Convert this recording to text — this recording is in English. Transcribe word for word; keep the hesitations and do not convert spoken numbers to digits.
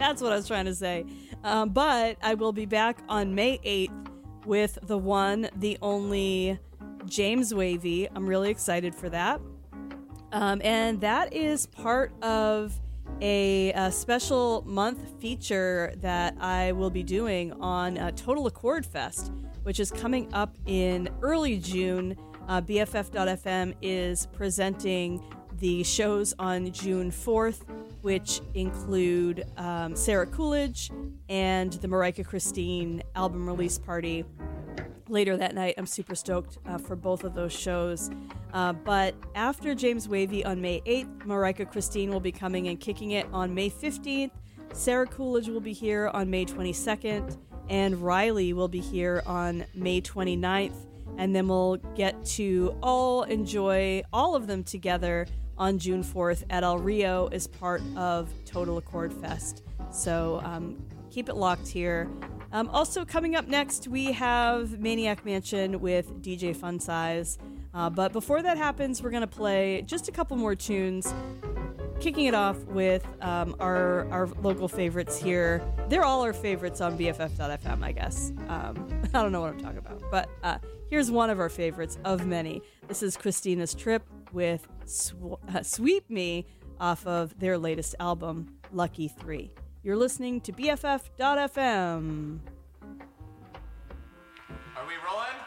That's what I was trying to say. Um, but I will be back on May eighth with the one, the only James Wavy. I'm really excited for that. Um, and that is part of a, a special month feature that I will be doing on uh, Total Accord Fest, which is coming up in early June. Uh, B F F dot F M is presenting the shows on June fourth, which include um, Sarah Coolidge and the Marika Christine album release party later that night. I'm super stoked uh, for both of those shows. Uh, but after James Wavy on May eighth, Marika Christine will be coming and kicking it on May fifteenth. Sarah Coolidge will be here on May twenty-second, and Riley will be here on May twenty-ninth. And then we'll get to all enjoy all of them together on June fourth at El Rio as part of Total Accord Fest. So um, keep it locked here. Um, also coming up next, we have Maniac Mansion with D J Fun Size. Uh, but before that happens, we're going to play just a couple more tunes, kicking it off with um, our, our local favorites here. They're all our favorites on B F F dot F M, I guess. Um, I don't know what I'm talking about. But uh, here's one of our favorites of many. This is Christina's Trip with Sw- uh, Sweep Me off of their latest album, Lucky three. You're listening to B F F dot F M. Are we rolling?